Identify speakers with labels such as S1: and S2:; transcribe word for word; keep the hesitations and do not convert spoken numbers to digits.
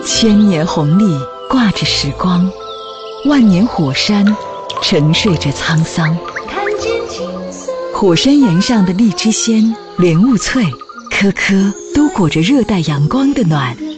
S1: 千年红历挂着时光，万年火山沉睡着沧桑。
S2: 看见青色
S1: 火山岩上的荔枝鲜、莲雾脆，颗颗都裹着热带阳光的暖。